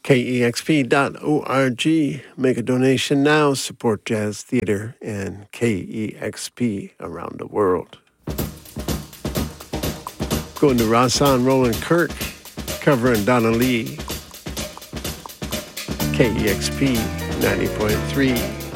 KEXP.org. Make a donation now. Support jazz theater and KEXP around the world. Going to Rahsaan Roland Kirk, covering Donna Lee. KEXP 90.3.